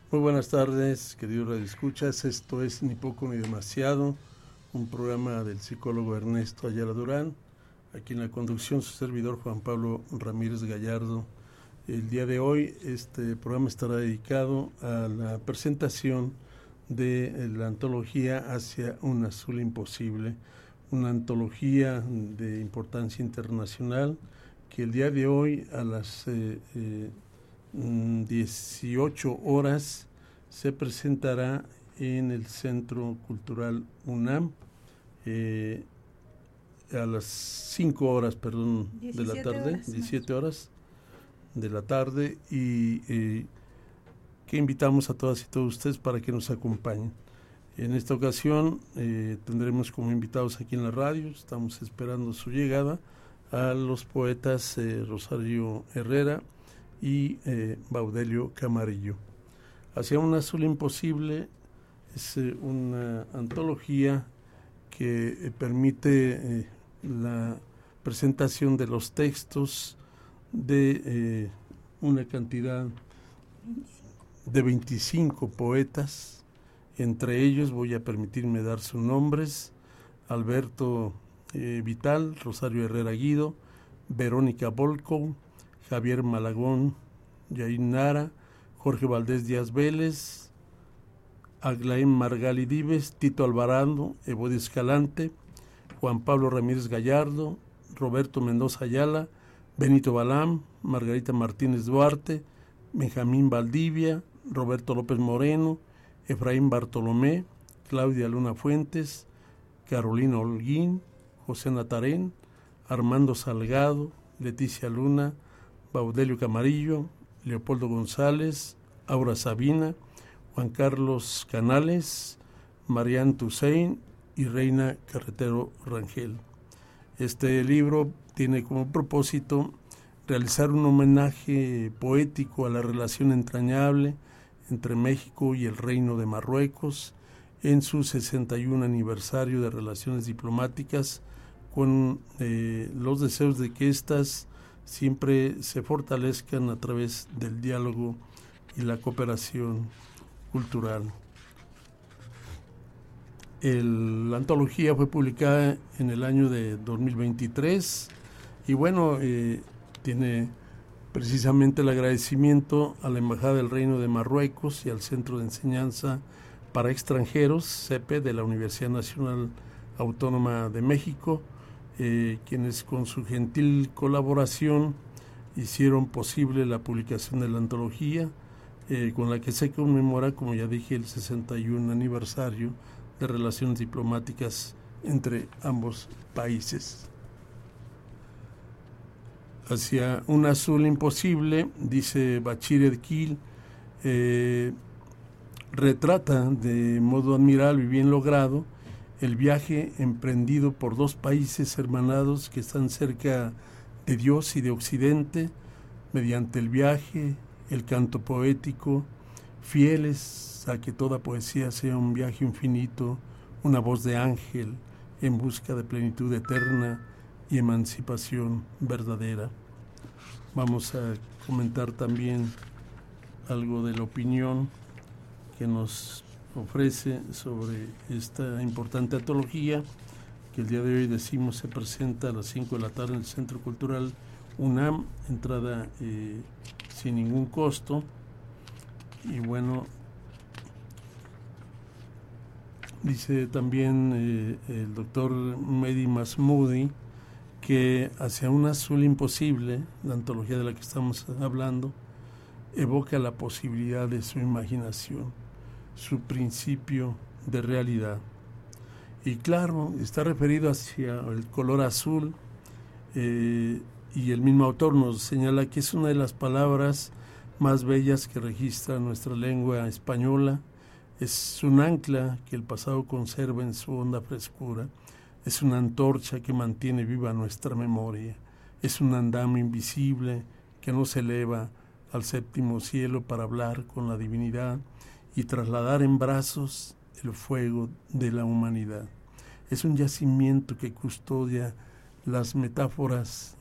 Muy buenas tardes, queridos radioescuchas. Esto es Ni Poco Ni Demasiado, un programa del psicólogo Ernesto Ayala Durán. Aquí en la conducción su servidor Juan Pablo Ramírez Gallardo. El día de hoy este programa estará dedicado a la presentación de la antología Hacia un Azul Imposible, una antología de importancia internacional que el día de hoy a las 18 horas se presentará en el Centro Cultural UNAM a las 5 horas, de la tarde, 17 horas de la tarde, y que invitamos a todas y todos ustedes para que nos acompañen. En esta ocasión tendremos como invitados aquí en la radio, estamos esperando su llegada, a los poetas Rosario Herrera y Baudelio Camarillo. Hacia un Azul Imposible es una antología que permite la presentación de los textos de una cantidad de 25 poetas. Entre ellos voy a permitirme dar sus nombres: Alberto Vital, Rosario Herrera Guido, Verónica Volkow, Javier Malagón, Yair Nara, Jorge Valdés Díaz Vélez, Aglaén Margali Dives, Tito Alvarado, Evodio Escalante, Juan Pablo Ramírez Gallardo, Roberto Mendoza Ayala, Benito Balam, Margarita Martínez Duarte, Benjamín Valdivia, Roberto López Moreno, Efraín Bartolomé, Claudia Luna Fuentes, Carolina Holguín, José Natarén, Armando Salgado, Leticia Luna, Baudelio Camarillo, Leopoldo González, Aura Sabina, Juan Carlos Canales, Marián Toussaint y Reina Carretero Rangel. Este libro tiene como propósito realizar un homenaje poético a la relación entrañable entre México y el Reino de Marruecos en su 61 aniversario de relaciones diplomáticas, con los deseos de que éstas siempre se fortalezcan a través del diálogo y la cooperación cultural. La antología fue publicada en el año de 2023 y bueno, tiene precisamente el agradecimiento a la Embajada del Reino de Marruecos y al Centro de Enseñanza para Extranjeros, CEPE, de la Universidad Nacional Autónoma de México, quienes con su gentil colaboración hicieron posible la publicación de la antología, con la que se conmemora, como ya dije, el 61 aniversario de relaciones diplomáticas entre ambos países. Hacia un Azul Imposible, dice Bachir Edkil, retrata de modo admirable y bien logrado el viaje emprendido por dos países hermanados que están cerca de Dios y de Occidente, mediante el viaje, el canto poético, fieles a que toda poesía sea un viaje infinito, una voz de ángel en busca de plenitud eterna y emancipación verdadera. Vamos a comentar también algo de la opinión que nos ofrece sobre esta importante antología, que el día de hoy decimos se presenta a las 5 de la tarde en el Centro Cultural UNAM, entrada sin ningún costo. Y bueno, dice también el doctor Mehdi Masmoudi que Hacia un Azul Imposible, la antología de la que estamos hablando, evoca la posibilidad de su imaginación, su principio de realidad. Y claro, está referido hacia el color azul, y el mismo autor nos señala que es una de las palabras más bellas que registra nuestra lengua española. Es un ancla que el pasado conserva en su honda frescura. Es una antorcha que mantiene viva nuestra memoria. Es un andamio invisible que nos eleva al séptimo cielo para hablar con la divinidad y trasladar en brazos el fuego de la humanidad. Es un yacimiento que custodia las metáforas